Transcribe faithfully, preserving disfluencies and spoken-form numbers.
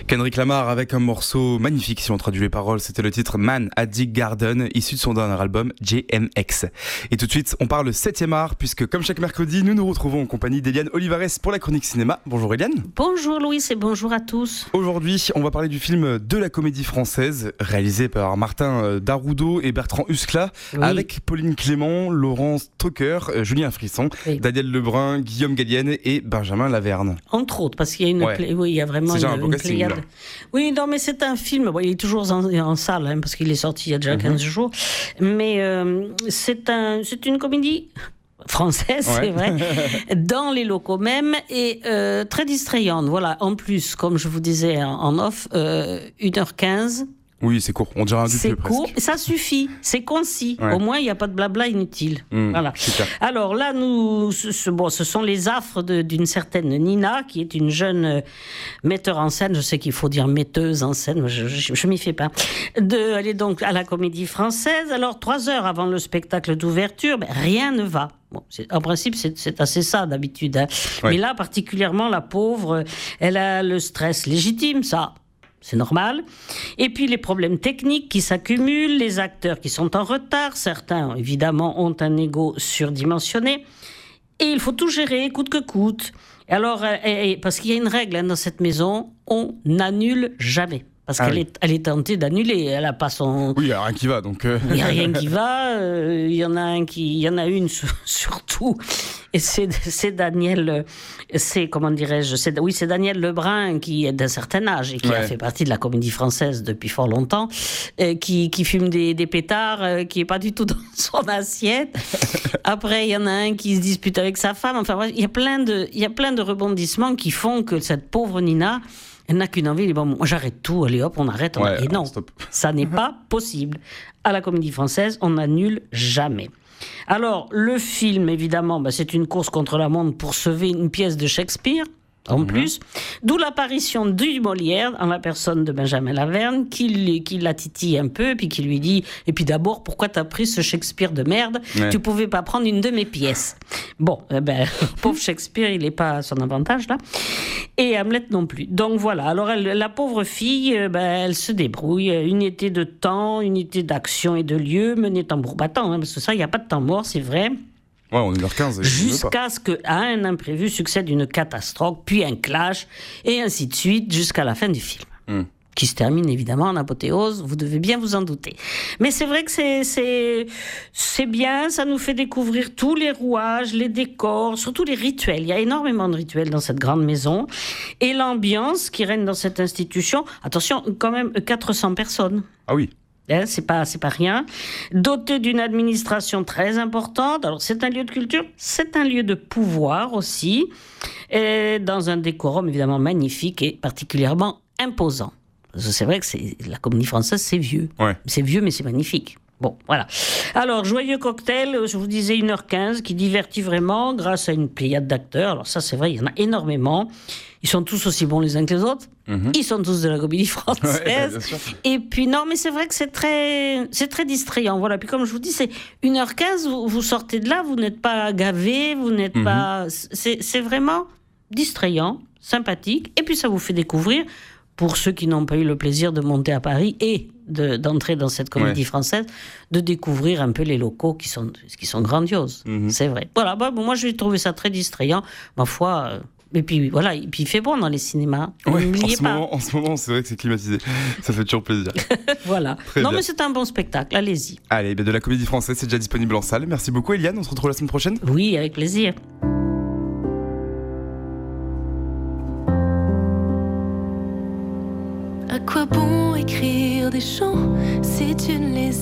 Kendrick Lamar avec un morceau magnifique, si on traduit les paroles, c'était le titre Man at the Garden, issu de son dernier album J M X. Et tout de suite, on parle septième art, puisque comme chaque mercredi, nous nous retrouvons en compagnie d'Eliane Olivares pour la chronique cinéma. Bonjour Eliane. Bonjour Louis et bonjour à tous. Aujourd'hui, on va parler du film de la comédie française, réalisé par Martin Darroudot et Bertrand Huskla, oui. avec Pauline Clément, Laurence Trocker, Julien Frisson, oui. Daniel Lebrun, Guillaume Gallienne et Benjamin Laverne. Entre autres, parce qu'il y a une, ouais. pla... oui, il y a vraiment c'est une, une pléiade. Oui, non, mais c'est un film. Bon, il est toujours en, en salle, hein, parce qu'il est sorti il y a déjà quinze mm-hmm. jours. Mais euh, c'est un, c'est une comédie française, ouais. c'est vrai, dans les locaux même, et euh, très distrayante. Voilà, en plus, comme je vous disais en, en off, euh, une heure quinze. Oui, c'est court, on dirait un dupe C'est presque. court, ça suffit, c'est concis. Ouais. Au moins, il n'y a pas de blabla inutile. Mmh, voilà. Super. Alors là, nous, ce, bon, ce sont les affres de, d'une certaine Nina, qui est une jeune euh, metteur en scène. Je sais qu'il faut dire metteuse en scène, je, je, je m'y fais pas. De, elle est donc à la Comédie Française. Alors, trois heures avant le spectacle d'ouverture, ben, rien ne va. Bon, c'est, en principe, c'est, c'est assez ça d'habitude. Hein. Ouais. Mais là, particulièrement, la pauvre, elle a le stress légitime, ça. C'est normal. Et puis les problèmes techniques qui s'accumulent, les acteurs qui sont en retard, certains évidemment ont un ego surdimensionné, et il faut tout gérer coûte que coûte. Alors, et, et, parce qu'il y a une règle hein, dans cette maison, on n'annule jamais. Parce ah qu'elle oui. est, elle est tentée d'annuler, elle a pas son... Oui, il n'y a rien qui va, donc... Euh... Il n'y a rien qui va, il euh, y en a un qui... Il y en a une surtout, et c'est, c'est Daniel... C'est, comment dirais-je... C'est, oui, c'est Daniel Lebrun, qui est d'un certain âge, et qui ouais. a fait partie de la Comédie Française depuis fort longtemps, euh, qui, qui fume des, des pétards, euh, qui n'est pas du tout dans son assiette. Après, il y en a un qui se dispute avec sa femme. Enfin, il y a plein de, il y a plein de rebondissements qui font que cette pauvre Nina... Elle n'a qu'une envie, elle dit bon, moi j'arrête tout, allez hop, on arrête. On... Ouais, et non, stop. Ça n'est pas possible. À la Comédie Française, on n'annule jamais. Alors, le film, évidemment, bah, c'est une course contre la montre pour sauver une pièce de Shakespeare, en mmh. plus. D'où l'apparition du Molière, en la personne de Benjamin Laverne, qui, qui la titille un peu, puis qui lui dit « Et puis d'abord, pourquoi t'as pris ce Shakespeare de merde ? Ouais. Tu pouvais pas prendre une de mes pièces. » Bon, eh ben, pauvre Shakespeare, il n'est pas à son avantage, là. Et Hamlet non plus. Donc voilà, alors elle, la pauvre fille, euh, ben, elle se débrouille. Unité de temps, unité d'action et de lieu, menée tambour battant, hein, parce que ça, il n'y a pas de temps mort, c'est vrai. Ouais, on est une heure quinze. Jusqu'à ce qu'à un imprévu succède une catastrophe, puis un clash, et ainsi de suite, jusqu'à la fin du film. Mm. Qui se termine évidemment en apothéose, vous devez bien vous en douter. Mais c'est vrai que c'est, c'est, c'est bien, ça nous fait découvrir tous les rouages, les décors, surtout les rituels. Il y a énormément de rituels dans cette grande maison. Et l'ambiance qui règne dans cette institution, attention, quand même quatre cents personnes. Ah oui. Hein, c'est pas, c'est pas rien. Doté d'une administration très importante. Alors, c'est un lieu de culture, c'est un lieu de pouvoir aussi. Et dans un décorum évidemment magnifique et particulièrement imposant. Parce que c'est vrai que c'est, la Comédie Française, c'est vieux. Ouais. C'est vieux, mais c'est magnifique. Bon, voilà. Alors, joyeux cocktail, je vous disais une heure quinze, qui divertit vraiment grâce à une pléiade d'acteurs. Alors ça, c'est vrai, il y en a énormément. Ils sont tous aussi bons les uns que les autres. Mm-hmm. Ils sont tous de la Comédie Française. Ouais, bien sûr. Et puis, non, mais c'est vrai que c'est très, c'est très distrayant. Voilà. Puis comme je vous dis, c'est une heure quinze, vous, vous sortez de là, vous n'êtes pas gavé, vous n'êtes mm-hmm. pas... C'est, c'est vraiment distrayant, sympathique. Et puis, ça vous fait découvrir... Pour ceux qui n'ont pas eu le plaisir de monter à Paris et de, d'entrer dans cette comédie ouais. française, de découvrir un peu les locaux qui sont, qui sont grandioses. Mmh. C'est vrai. Voilà, bah, moi, j'ai trouvé ça très distrayant. Ma foi... Euh, et puis voilà, et puis il fait bon dans les cinémas. Ouais, en, ce moment, en ce moment, c'est vrai que c'est climatisé. Ça fait toujours plaisir. Voilà. Très non, bien. Mais c'est un bon spectacle. Allez-y. Allez, ben de la Comédie Française, c'est déjà disponible en salle. Merci beaucoup, Eliane. On se retrouve la semaine prochaine. Oui, avec plaisir. À quoi bon écrire des chants si tu ne les